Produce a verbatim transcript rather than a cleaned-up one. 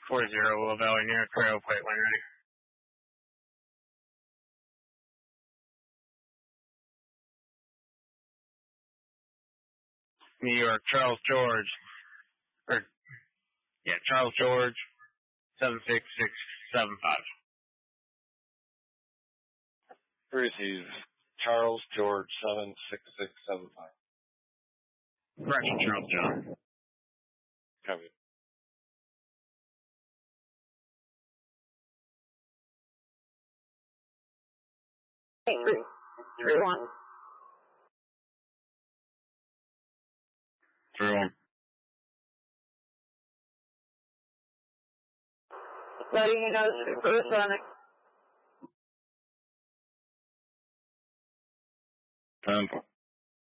four zero Will Valley near Trail Plate when ready. New York, Charles George. Or, yeah, Charles George, seven six six seven five. Receive Charles George, seven six six seven five. Correction, Charles John. Copy. Three, three, one. Three one. Letting you know this is Bruce Sonic. Ten four.